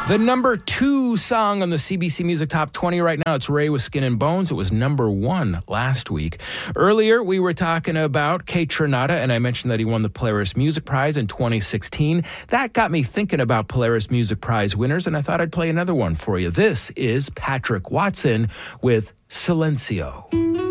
The number 2 song on the CBC Music Top 20 right now, it's Ray with Skin and Bones. It was number 1 last week. Earlier, we were talking about Kate Trinata, and I mentioned that he won the Polaris Music Prize in 2016. That got me thinking about Polaris Music Prize winners, and I thought I'd play another one for you. This is Patrick Watson with Silencio.